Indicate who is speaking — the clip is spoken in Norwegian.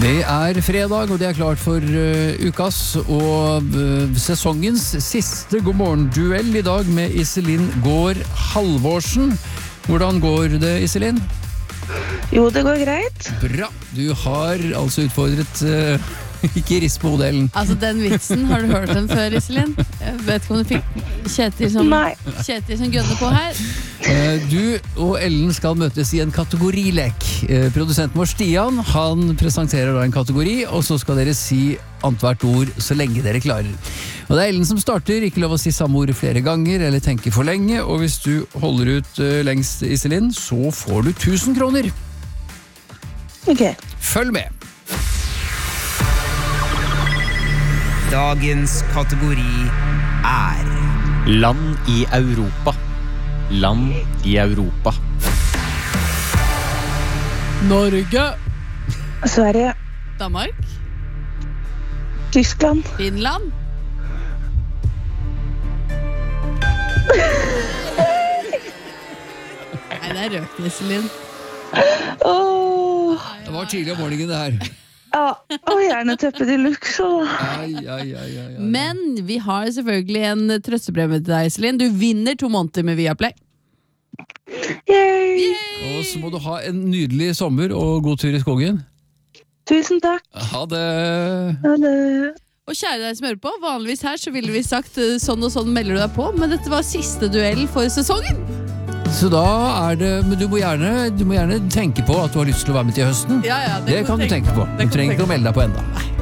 Speaker 1: Det fredag, og det klart for ukas og sesongens siste God morgen-duell I dag med Iselin Gård Halvorsen. Hvordan går det, Iselin?
Speaker 2: Jo, det går greit.
Speaker 1: Bra. Du har altså utfordret ikke rist på modellen.
Speaker 3: Altså, den vitsen, har du hørt den før, Iselin? Jeg vet ikke om du fikk Kjetil som gønner på her.
Speaker 1: Du og Ellen skal møtes I en kategorilek. Produsenten vår Stian, han presenterer da en kategori, og så skal dere si annethvert ord så lenge dere klarer. Og det Ellen som starter, ikke lov å si samme ord flere ganger, eller tenke for lenge, og hvis du holder ut lengst, Iselin, så får du 1000 kroner.
Speaker 2: Ok.
Speaker 1: Følg med!
Speaker 4: Dagens kategori
Speaker 5: Land I Europa. Land I Europa.
Speaker 3: Norge.
Speaker 2: Sverige.
Speaker 3: Danmark.
Speaker 2: Tyskland.
Speaker 3: Finland. Nei, det røkt, Iselin.
Speaker 1: Det var tidlig om morgenen det her.
Speaker 2: Ja, og gjerne teppe de luxe.
Speaker 1: Ai.
Speaker 3: Men vi har selvfølgelig en trøstepremie til deg, Iselin. Du vinner 2 måneder med Viaplay.
Speaker 2: Yay!
Speaker 1: Og så må du ha en nydelig sommer og god tur I skogen.
Speaker 2: Tusen takk.
Speaker 1: Ha det!
Speaker 2: Ha det.
Speaker 3: Og kjære deg som hører på, vanligvis her så ville vi sagt sånn og sånn melder du deg på, men dette var siste duell for sesongen.
Speaker 1: Så da det, men du må gjerne tenke på at du har lyst til å være med til høsten.
Speaker 3: Ja,
Speaker 1: det kan du tenke på. Du trenger ikke å melde deg på enda.